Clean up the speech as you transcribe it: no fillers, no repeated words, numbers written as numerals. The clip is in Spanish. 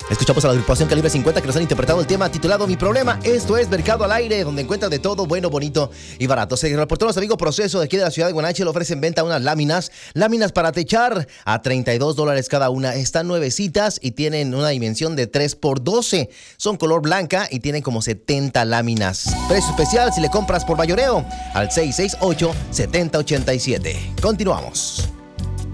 Escuchamos a la agrupación Calibre 50 que nos han interpretado el tema titulado Mi Problema. Esto es Mercado al Aire, donde encuentran de todo bueno, bonito y barato. Se reportó nuestro amigo Proceso de aquí de la ciudad de Guanache. Le ofrecen venta unas láminas para techar a $32 cada una. Están nuevecitas y tienen una dimensión de 3x12. Son color blanca y tienen como 70 láminas. Precio especial si le compras por mayoreo al 668-7087. Continuamos.